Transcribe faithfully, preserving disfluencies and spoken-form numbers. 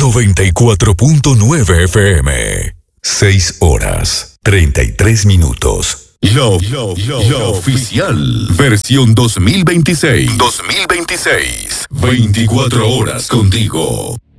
noventa y cuatro punto nueve F M. seis horas, treinta y tres minutos. Lo, lo, lo, lo oficial. Versión dos mil veintiséis. dos mil veintiséis. veinticuatro horas contigo.